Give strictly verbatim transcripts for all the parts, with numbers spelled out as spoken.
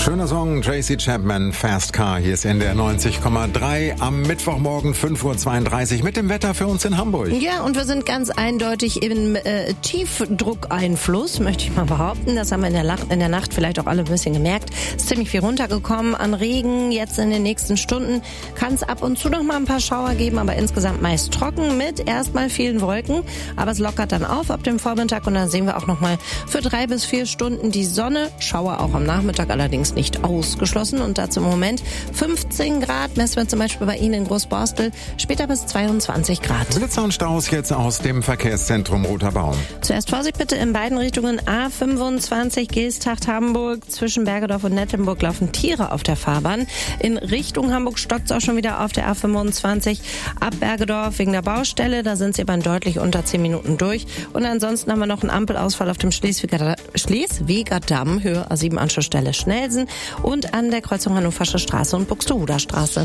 Schöner Song, Tracy Chapman, Fast Car. Hier ist N D R neunzig Komma drei am Mittwochmorgen fünf Uhr zweiunddreißig mit dem Wetter für uns in Hamburg. Ja, und wir sind ganz eindeutig im äh, Tiefdruckeinfluss, möchte ich mal behaupten. Das haben wir in der, Lach- in der Nacht vielleicht auch alle ein bisschen gemerkt. Es ist ziemlich viel runtergekommen an Regen. Jetzt in den nächsten Stunden kann es ab und zu noch mal ein paar Schauer geben, aber insgesamt meist trocken mit erstmal vielen Wolken. Aber es lockert dann auf ab dem Vormittag und dann sehen wir auch noch mal für drei bis vier Stunden die Sonne. Schauer auch am Nachmittag, allerdings nicht ausgeschlossen. Und dazu im Moment fünfzehn Grad, messen wir zum Beispiel bei Ihnen in Großborstel, später bis zweiundzwanzig Grad. Blitzer und Staus jetzt aus dem Verkehrszentrum Roter Baum. Zuerst Vorsicht bitte in beiden Richtungen. A fünfundzwanzig Geesthacht-Hamburg. Zwischen Bergedorf und Nettenburg laufen Tiere auf der Fahrbahn. In Richtung Hamburg stockt es auch schon wieder auf der A fünfundzwanzig. Ab Bergedorf wegen der Baustelle. Da sind Sie aber deutlich unter zehn Minuten durch. Und ansonsten haben wir noch einen Ampelausfall auf dem Schleswiger, Schleswiger Damm, Höhe A sieben Anschlussstelle Schnellsen und an der Kreuzung Hannoversche Straße und Buxtehuder Straße.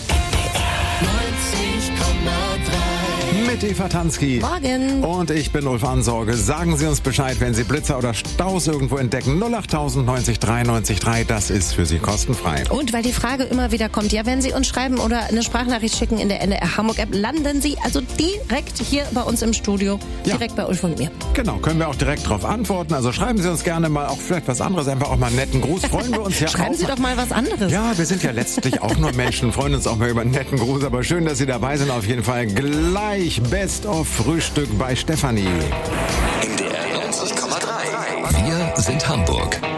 Mit Eva Tansky. Morgen. Und ich bin Ulf Ansorge. Sagen Sie uns Bescheid, wenn Sie Blitzer oder Staus irgendwo entdecken. null acht neunzig drei neunzig drei, das ist für Sie kostenfrei. Und weil die Frage immer wieder kommt, ja, wenn Sie uns schreiben oder eine Sprachnachricht schicken in der N D R Hamburg App, landen Sie also direkt hier bei uns im Studio, Ja. direkt bei Ulf und mir. Genau, können wir auch direkt drauf antworten. Also schreiben Sie uns gerne mal auch vielleicht was anderes, einfach auch mal einen netten Gruß. Freuen wir uns ja Schreiben auch. Sie doch mal was anderes. Ja, wir sind ja letztlich auch nur Menschen, freuen uns auch mal über einen netten Gruß. Aber schön, dass Sie dabei sind. Auf jeden Fall gleich Best of Frühstück bei Stefanie. N D R neunzig Komma drei. Wir sind Hamburg.